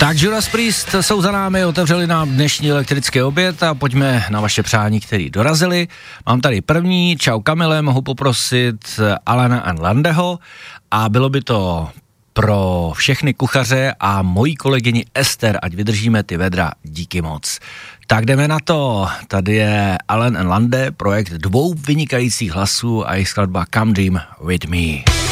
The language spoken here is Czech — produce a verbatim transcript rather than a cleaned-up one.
Tak Judas Priest jsou za námi, otevřeli nám dnešní elektrický oběd a pojďme na vaše přání, který dorazili. Mám tady první, čau Kamile, mohu poprosit Alana and Landeho a bylo by to pro všechny kuchaře a mojí kolegyni Ester, ať vydržíme ty vedra, díky moc. Tak jdeme na to, tady je Alan and Lande, projekt dvou vynikajících hlasů a jejich skladba Come Dream With Me.